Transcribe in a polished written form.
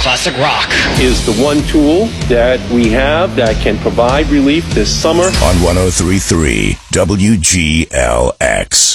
classic rock. Is the one tool that we have that can provide relief this summer. On 103.3 WGLX.